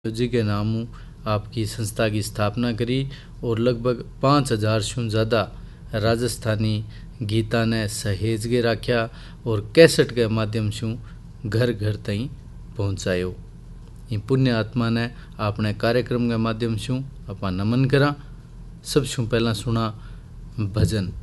जी के नामों आपकी संस्था की स्थापना करी और लगभग 5,000 से ज़्यादा राजस्थानी गीता ने सहेज के रखा और कैसेट के माध्यम से घर घर तई पहुँचायो। ये पुण्य आत्मा ने अपने कार्यक्रम के माध्यम से अपना नमन करा। सब पहला सुना भजन।